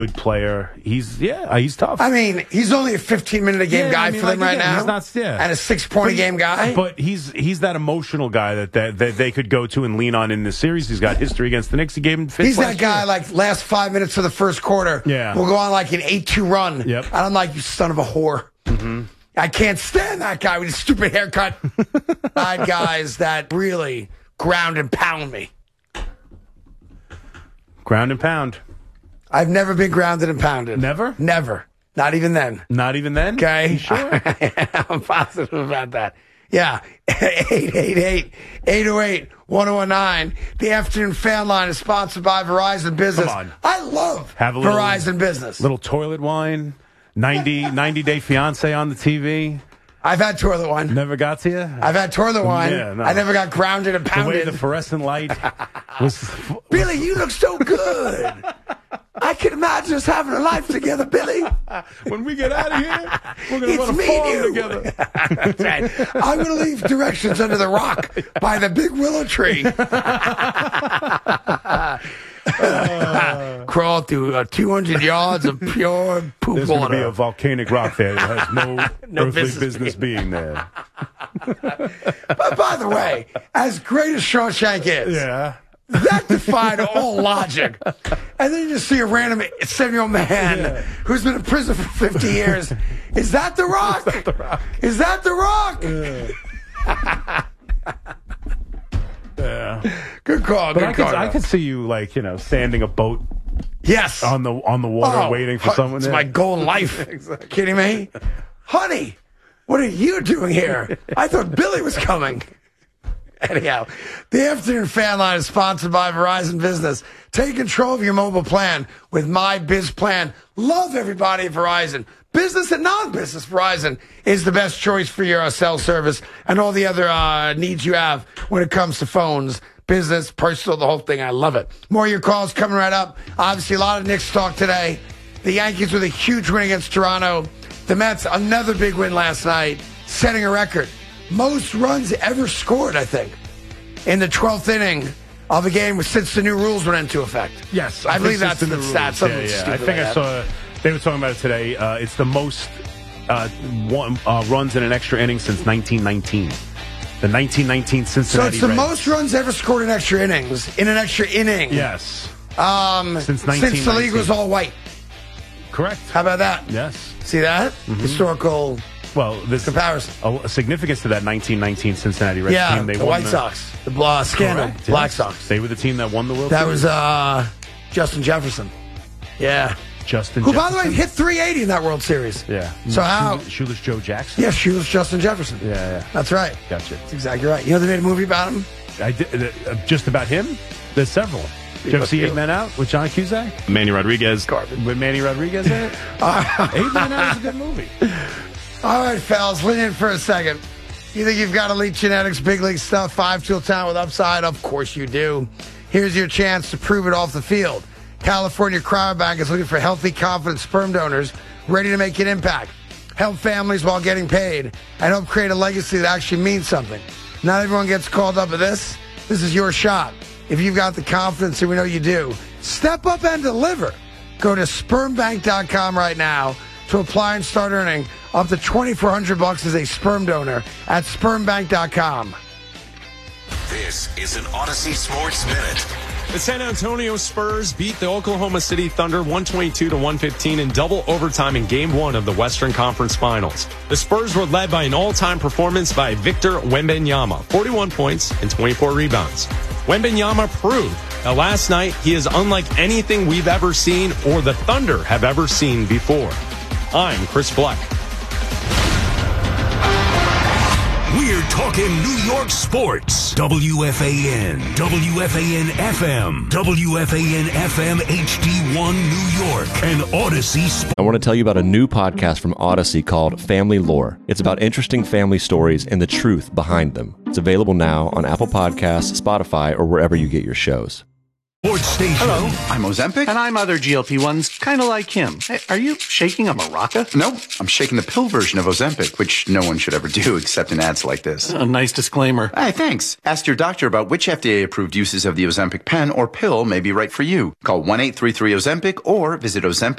good player. He's tough. I mean, he's only a 15-minute-a-game guy for them right now. He's not, and a 6-point-a-game guy. But he's that emotional guy that they could go to and lean on in this series. He's got history against the Knicks. He gave him fifth. He's that guy, like, last 5 minutes of the first quarter. Yeah. We'll go on like an 8-2 run. Yep. And I'm like, you son of a whore. Mm-hmm. I can't stand that guy with his stupid haircut. Guys that really ground and pound me. Ground and pound. I've never been grounded and pounded. Never? Never. Not even then. Not even then? Okay. Sure. I'm positive about that. Yeah. 888-808-1019. The Afternoon Fan Line is sponsored by Verizon Business. Come on. I love Verizon Business. Little toilet wine, 90-day fiance on the TV. I've had toilet wine. Never got to you? I've had toilet wine. Yeah, no. I never got grounded and pounded. The way the fluorescent light was... Billy, you look so good. I can imagine us having a life together, Billy. When we get out of here, we're going to run a farm together. That's right. I'm going to leave directions under the rock by the big willow tree. Crawl through 200 yards of pure poop There's water. going to be a volcanic rock there that has no earthly business being there. But by the way, as great as Shawshank is, that defied all logic. And then you just see a random 7-year-old man who's been in prison for 50 years. Is that The Rock? Is that The Rock? Yeah. Good call. But I could see you, like, sanding a boat. Yes. On the water, waiting for someone. It's my goal in life. Exactly. Kidding me? Honey, what are you doing here? I thought Billy was coming. Anyhow, the Afternoon Fan Line is sponsored by Verizon Business. Take control of your mobile plan with My Biz Plan. Love everybody at Verizon. Business and non-business, Verizon is the best choice for your cell service and all the other needs you have when it comes to phones, business, personal, the whole thing. I love it. More of your calls coming right up. Obviously, a lot of Knicks talk today. The Yankees with a huge win against Toronto. The Mets, another big win last night, setting a record. Most runs ever scored, I think, in the 12th inning of a game since the new rules went into effect. Yes. I believe that's the stat. I think I saw, they were talking about it today. It's the most runs in an extra inning since 1919. The 1919 Cincinnati Reds. So it's the most runs ever scored in extra innings, in an extra inning. Yes. Since the league was all white. Correct. How about that? Yes. See that? Mm-hmm. Historical comparison. A significance to that 1919 Cincinnati Reds team. They the won White Sox. The scandal. Correct, Black yes. Sox. They were the team that won the World Series. That was Justin Jefferson. Yeah. Who, by the way, hit 380 in that World Series. Yeah. So how? Shoeless Joe Jackson? Yeah, Shoeless Justin Jefferson. Yeah. That's right. Gotcha. That's exactly right. You know they made a movie about him? I did. Just about him? There's several. Did you ever see 8 Men Out with John Cusack? Manny Rodriguez. With Manny Rodriguez in it? 8 Men Out is a good movie. All right, fellas, lean in for a second. You think you've got elite genetics, big league stuff, 5-tool talent with upside? Of course you do. Here's your chance to prove it off the field. California Cryobank is looking for healthy, confident sperm donors ready to make an impact, help families while getting paid, and help create a legacy that actually means something. Not everyone gets called up at this. This is your shot. If you've got the confidence, and we know you do, step up and deliver. Go to spermbank.com right now to apply and start earning up to $2,400 as a sperm donor at spermbank.com. This is an Odyssey Sports Minute. The San Antonio Spurs beat the Oklahoma City Thunder 122-115 in double overtime in Game 1 of the Western Conference Finals. The Spurs were led by an all-time performance by Victor Wembanyama, 41 points and 24 rebounds. Wembanyama proved that last night he is unlike anything we've ever seen or the Thunder have ever seen before. I'm Chris Black. We're talking New York sports. WFAN, WFAN FM, WFAN FM HD1 New York, and Odyssey. I want to tell you about a new podcast from Odyssey called Family Lore. It's about interesting family stories and the truth behind them. It's available now on Apple Podcasts, Spotify, or wherever you get your shows. Sports Station. Hello, I'm Ozempic. And I'm other GLP-1s, kind of like him. Hey, are you shaking a maraca? No, I'm shaking the pill version of Ozempic, which no one should ever do except in ads like this. A nice disclaimer. Hey, thanks. Ask your doctor about which FDA-approved uses of the Ozempic pen or pill may be right for you. Call 1-833-OZEMPIC or visit Ozempic.